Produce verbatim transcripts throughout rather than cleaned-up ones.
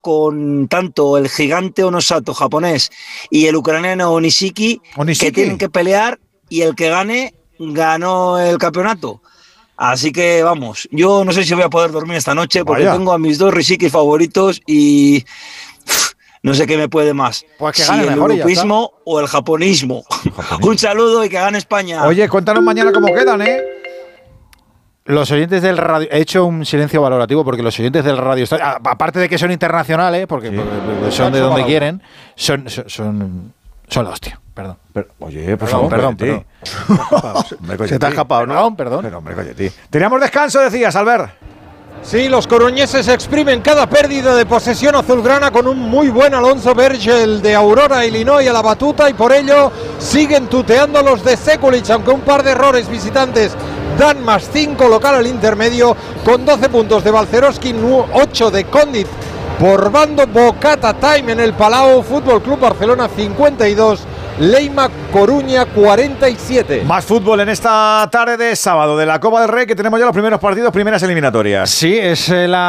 con tanto el gigante Onosato japonés y el ucraniano Onishiki, Onishiki, que tienen que pelear y el que gane ganó el campeonato. Así que vamos, yo no sé si voy a poder dormir esta noche porque Vaya. tengo a mis dos Rishiki favoritos y pff, no sé qué me puede más. Pues que si gane el mejor y ya europeísmo o el japonismo. Un saludo y que gane España. Oye, cuéntanos mañana cómo quedan, ¿eh? Los oyentes del radio... He hecho un silencio valorativo porque los oyentes del radio... Aparte de que son internacionales, porque, sí, porque son de donde quieren, son, son, son, son la hostia. Perdón. Pero, oye, por perdón, favor, perdón, perdón. perdón. Se te ha escapado, ¿no? Perdón, perdón. Pero, hombre, coño, tío. Teníamos descanso, decías, Albert. Sí, los coruñeses exprimen cada pérdida de posesión azulgrana con un muy buen Alonso Berge, el de Aurora, Illinois, a la batuta, y por ello siguen tuteando los de Sekulic, aunque un par de errores visitantes dan más cinco local al intermedio, con doce puntos de Balcerowski, ocho de Condit por bando. Bocata time en el Palau. Fútbol Club Barcelona cincuenta y dos, Leima Coruña cuarenta y siete. Más fútbol en esta tarde de sábado de la Copa del Rey, que tenemos ya los primeros partidos, primeras eliminatorias. Sí, es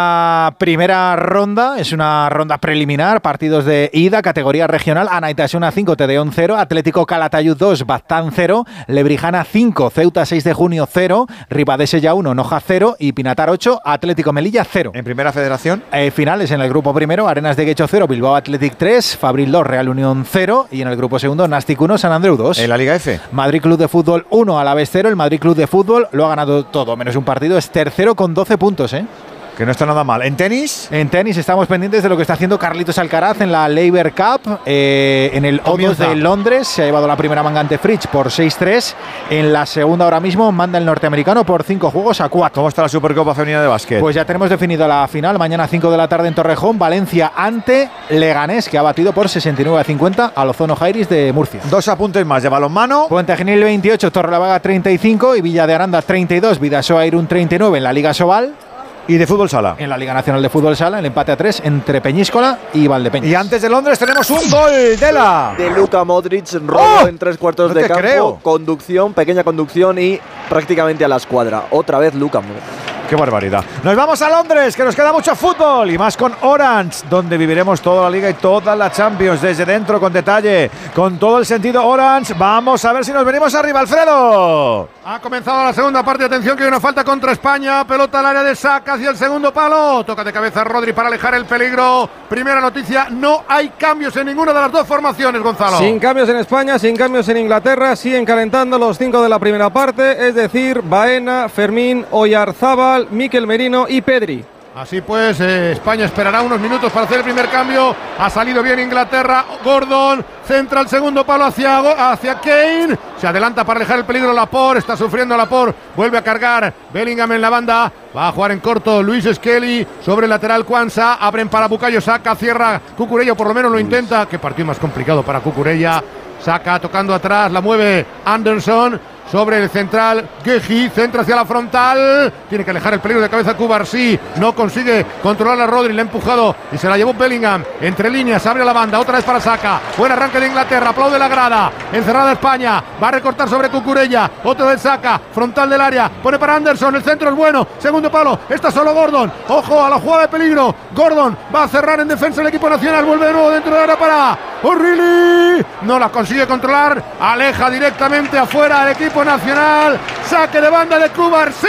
la primera ronda, es una ronda preliminar, partidos de ida, categoría regional. Anaitasuna cinco, Tedeón cero, Atlético Calatayud dos, Baztán cero, Lebrijana cinco, Ceuta seis de junio cero, Ribadesella uno, Noja cero y Pinatar ocho, Atlético Melilla cero. En primera federación. Eh, finales en el grupo primero, Arenas de Guecho cero, Bilbao Athletic tres, Fabril dos, Real Unión cero y en el grupo segundo, Nastic uno, San Andreu dos. En la Liga F. Madrid Club de Fútbol uno, Alavés cero. El Madrid Club de Fútbol lo ha ganado todo, menos un partido. Es tercero con doce puntos, ¿eh? Que no está nada mal. ¿En tenis? En tenis estamos pendientes de lo que está haciendo Carlitos Alcaraz en la Laver Cup. Eh, en el O dos de Londres se ha llevado la primera manga ante Fritz por seis tres. En la segunda ahora mismo manda el norteamericano por cinco juegos a cuatro. ¿Cómo está la Supercopa Femenina de Básquet? Pues ya tenemos definida la final. Mañana cinco de la tarde en Torrejón. Valencia ante Leganés, que ha batido por sesenta y nueve a cincuenta a Lozono Jairis de Murcia. Dos apuntes más de balonmano. Puente Genil veintiocho, Torrelavega treinta y cinco y Villa de Aranda treinta y dos. Vidasoa Irún treinta y nueve en la Liga Sobal. Y de fútbol sala. En la Liga Nacional de Fútbol Sala, el empate a tres entre Peñíscola y Valdepeñas. Y antes de Londres tenemos un gol de la... De Luka Modric, robo ¡Oh! en tres cuartos No de te campo, creo. conducción, pequeña conducción y prácticamente a la escuadra. Otra vez Luka Modric. ¡Qué barbaridad! Nos vamos a Londres, que nos queda mucho fútbol y más con Orange, donde viviremos toda la Liga y toda la Champions desde dentro, con detalle, con todo el sentido Orange. Vamos a ver si nos venimos arriba, Alfredo. Ha comenzado la segunda parte. Atención, que hay una falta contra España. Pelota al área de Saka hacia el segundo palo. Toca de cabeza Rodri para alejar el peligro. Primera noticia: no hay cambios en ninguna de las dos formaciones, Gonzalo. Sin cambios en España, sin cambios en Inglaterra. Siguen calentando los cinco de la primera parte, es decir, Baena, Fermín, Oyarzábal, Mikel Merino y Pedri. Así pues, eh, España esperará unos minutos para hacer el primer cambio. Ha salido bien Inglaterra. Gordon centra el segundo palo hacia, hacia Kane. Se adelanta para alejar el peligro Laporte. Está sufriendo Laporte. Vuelve a cargar Bellingham en la banda. Va a jugar en corto Luis Skelly sobre el lateral Kwanza. Abren para Bukayo Saka. Cierra Cucurella, por lo menos lo intenta. Qué partido más complicado para Cucurella. Saka tocando atrás. La mueve Anderson. Sobre el central, Guehi, centra hacia la frontal, tiene que alejar el peligro de cabeza Cubarsí, no consigue controlar a Rodri, le ha empujado y se la llevó Bellingham, entre líneas, abre la banda, otra vez para Saka, buen arranque de Inglaterra, aplaude la grada, encerrada España, va a recortar sobre Cucurella, otro del Saka, frontal del área, pone para Anderson, el centro es bueno, segundo palo, está solo Gordon, ojo a la jugada de peligro, Gordon va a cerrar en defensa el equipo nacional, vuelve de nuevo dentro del área para O'Reilly, no la consigue controlar, aleja directamente afuera el equipo nacional, saque de banda de Cubarsí.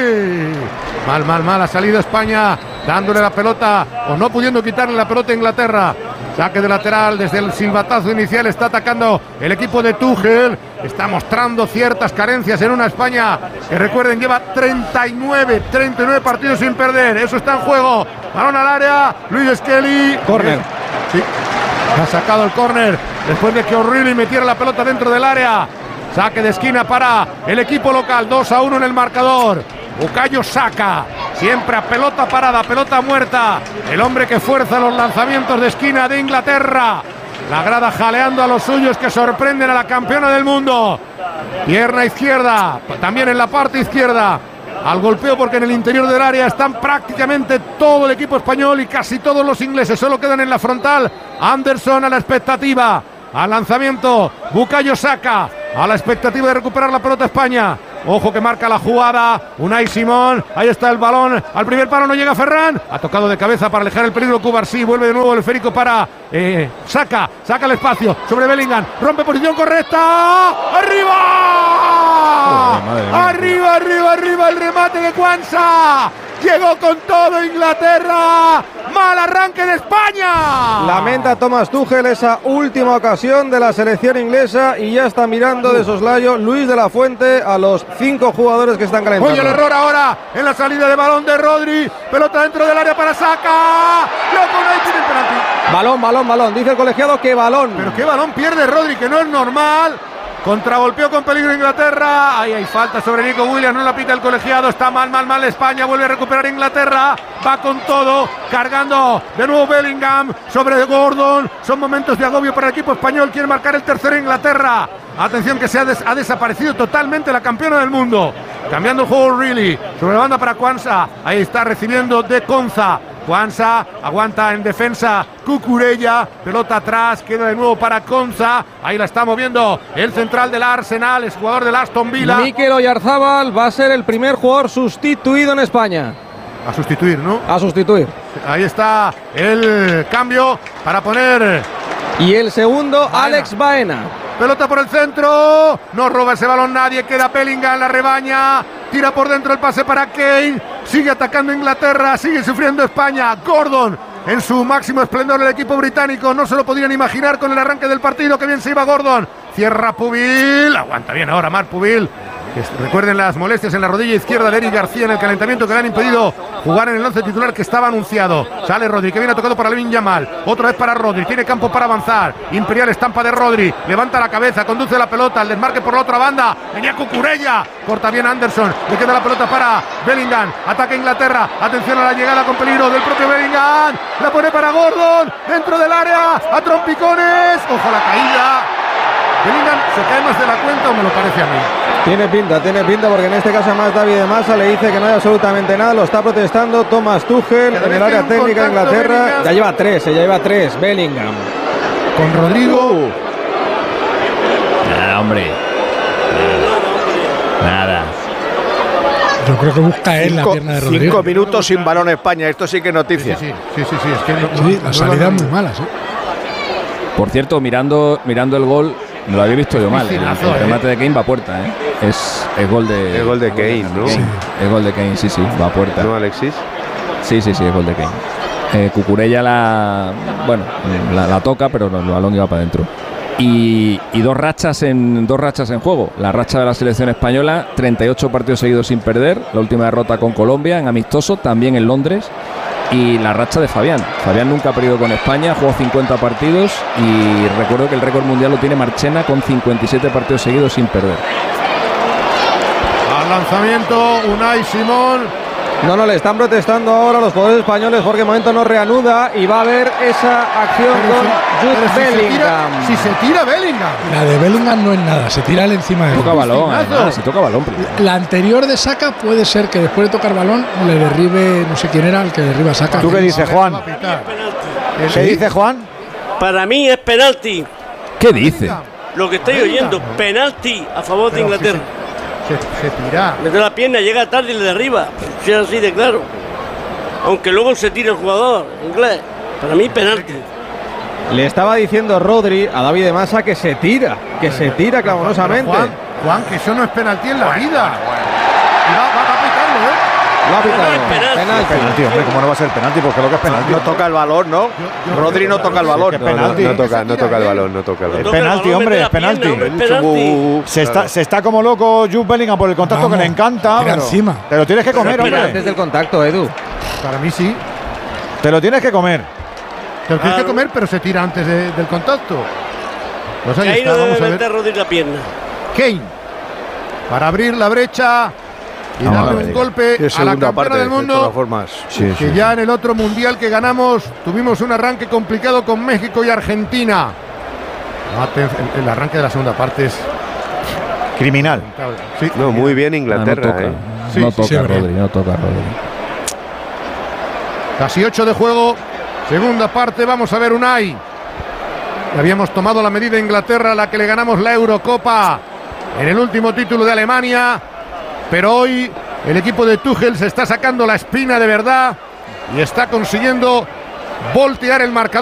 Mal, mal, mal ha salido España, dándole la pelota o no pudiendo quitarle la pelota a Inglaterra. Saque de lateral desde el silbatazo inicial, está atacando el equipo de Tuchel, está mostrando ciertas carencias en una España que, recuerden, lleva treinta y nueve partidos sin perder, eso está en juego. Balón al área, Luis Skelly. Córner. Sí, ha sacado el córner después de que O'Reilly metiera la pelota dentro del área. Saque de esquina para el equipo local, dos a uno en el marcador. Bukayo Saka, siempre a pelota parada, pelota muerta. El hombre que fuerza los lanzamientos de esquina de Inglaterra. La grada jaleando a los suyos, que sorprenden a la campeona del mundo. Pierna izquierda, también en la parte izquierda. Al golpeo, porque en el interior del área están prácticamente todo el equipo español y casi todos los ingleses. Solo quedan en la frontal. Anderson a la expectativa. Al lanzamiento, Bukayo Saka, a la expectativa de recuperar la pelota España. Ojo que marca la jugada. Unai Simón. Ahí está el balón. Al primer palo no llega Ferran. Ha tocado de cabeza para alejar el peligro Cubarsí. Vuelve de nuevo el esférico para eh, Saka. Saca el espacio sobre Bellingham. Rompe posición correcta. ¡Arriba! Oh, ¡Arriba, arriba, arriba! El remate de Quansah. Llegó con todo Inglaterra. Mal arranque de España. Lamenta Thomas Tuchel esa última ocasión de la selección inglesa y ya está mirando de soslayo Luis de la Fuente a los cinco jugadores que están calentando. Oye, el error ahora en la salida de balón de Rodri. Pelota dentro del área para Saka. Loco, no hay tiene el penalti. Balón, balón, balón. Dice el colegiado que balón. Pero qué balón pierde Rodri, que no es normal. Contragolpeó con peligro Inglaterra. Ahí hay falta sobre Nico Williams. No la pita el colegiado. Está mal, mal, mal España. Vuelve a recuperar Inglaterra. Va con todo. Cargando de nuevo Bellingham sobre Gordon. Son momentos de agobio para el equipo español. Quiere marcar el tercero Inglaterra. Atención que se ha, des ha desaparecido totalmente la campeona del mundo. Cambiando el juego Really. Sobre la banda para Quansah. Ahí está recibiendo de Konza. Quansah aguanta en defensa Cucurella, pelota atrás, queda de nuevo para Konza, ahí la está moviendo el central del Arsenal, es jugador del Aston Villa. Mikel Oyarzábal va a ser el primer jugador sustituido en España. A sustituir, ¿no? A sustituir. Ahí está el cambio para poner. Y el segundo, Baena. Alex Baena. Pelota por el centro, no roba ese balón nadie, queda Bellingham en la rebaña, tira por dentro el pase para Kane, sigue atacando Inglaterra, sigue sufriendo España. Gordon en su máximo esplendor el equipo británico, no se lo podían imaginar con el arranque del partido, que bien se iba Gordon, cierra Pubil, aguanta bien ahora Marc Pubil. Recuerden las molestias en la rodilla izquierda de Eric García en el calentamiento que le han impedido jugar en el once titular que estaba anunciado. Sale Rodri, que viene tocado para Lamine Yamal. Otra vez para Rodri, tiene campo para avanzar. Imperial estampa de Rodri, levanta la cabeza, conduce la pelota, el desmarque por la otra banda. Venía Cucurella, corta bien Anderson, le queda la pelota para Bellingham. Ataca Inglaterra, atención a la llegada con peligro del propio Bellingham. La pone para Gordon, dentro del área, a trompicones. Ojo la caída. Bellingham se cae más de la cuenta, o me lo parece a mí. Tiene pinta, tiene pinta, porque en este caso además David de Massa le dice que no hay absolutamente nada, lo está protestando Thomas Tuchel en el área técnica de Inglaterra. Bellingham. Ya lleva tres, eh, ya lleva tres, Bellingham. Con Rodrigo. Nada, hombre. Nada. Yo creo que busca él la pierna de Rodrigo. Cinco minutos sin balón España, esto sí que es noticia. Sí, sí, sí, sí, sí, es que no, Sí, no, las no, salidas no, muy malas, ¿eh? Por cierto, mirando, mirando el gol, me lo había visto yo mal. El, Filazo, el ¿eh? remate de Kane va a puerta, ¿eh? Es, es gol de. El gol de Kane, ¿no? Sí. Es gol de Kane, sí, sí, va a puerta. ¿No, Alexis? Sí, sí, sí, es gol de Kane. Eh, Cucurella la. Bueno, la, la toca, pero el balón iba para adentro. Y, y dos rachas en dos rachas en juego. La racha de la selección española, treinta y ocho partidos seguidos sin perder. La última derrota con Colombia en amistoso, también en Londres. Y la racha de Fabián. Fabián nunca ha perdido con España, jugó cincuenta partidos y recuerdo que el récord mundial lo tiene Marchena con cincuenta y siete partidos seguidos sin perder. Al lanzamiento, Unai Simón. No, no, le están protestando ahora los jugadores españoles porque de momento no reanuda y va a haber esa acción Pero con si- Jude pero si se tira- Bellingham. Si se tira Bellingham. La de Bellingham no es nada, se tira él encima de él. Toca balón, Piscinazo. además, si toca balón primero. La anterior de Saka puede ser que después de tocar balón le derribe, no sé quién era el que derriba a Saka. ¿Tú qué dices, Juan? Va a pitar. ¿Qué dice Juan? Para mí es penalti. ¿Qué dice? Lo que estoy Bellingham. oyendo, penalti a favor de Pero si Inglaterra. Se, se tira. Mete la pierna, llega tarde y le derriba. Si es así de claro. Aunque luego se tira el jugador inglés. Para mí penalti. Le estaba diciendo Rodri a David de Massa que se tira, que se tira clamorosamente. Juan, Juan, que eso no es penalti en la vida. Y va, va, va a pitarlo, ¿eh? Lo ha pitado. No es penalti. Penalti. Penalti, hombre, ¿cómo no va a ser penalti? Porque lo que es penalti. No toca el balón, ¿no? yo Rodri no toca el balón. que es penalti. No, no toca, no toca el balón, no toca el Eh, balón. Toca el penalti, balón, hombre, mete la es penalti. pierna, hombre, es He dicho, penalti. bu- Se está, claro. se está como loco Jude Bellingham por el contacto Vamos, que le encanta. tira Pero encima. te lo tienes que comer, Pero es hombre. Antes del contacto, Edu. Para mí sí. Te lo tienes que comer. Te lo tienes que Ah. comer, pero se tira antes de- del contacto. Pues ahí Ahí está, no vamos debe a meter ver. Rodri la pierna. Kane. Para abrir la brecha y Vamos a darle ver, un diga. golpe Qué a la segunda campeona parte, del de mundo. todas formas. Sí, Que sí. ya en el otro mundial que ganamos tuvimos un arranque complicado con México y Argentina. Aten- El, el arranque de la segunda parte es Criminal. sí. No, muy bien Ah, no Inglaterra, toca, ¿eh? Sí, no sí, toca sí, verdad. Rodri, no toca Rodri. Casi ocho de juego. Segunda parte, vamos a ver Unai. Habíamos tomado la medida Inglaterra, a la que le ganamos la Eurocopa en el último título de Alemania. pero hoy el equipo de Tuchel se está sacando la espina de verdad y está consiguiendo voltear el marcador.